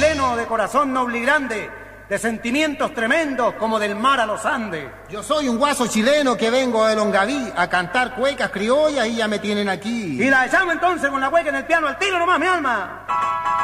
chileno de corazón noble y grande, de sentimientos tremendos como del mar a los Andes. Yo soy un guaso chileno que vengo de Longaví a cantar cuecas criollas y ya me tienen aquí. Y la echamos entonces con la cueca en el piano al tiro nomás, mi alma.